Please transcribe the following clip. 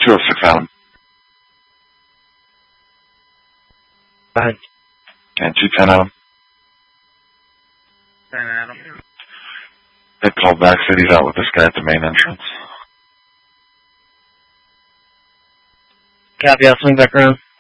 206 Adam. Fine. And 210 Adam. 10 Adam. They called back, said he's out with this guy at the main entrance. Copy, I'll swing back around.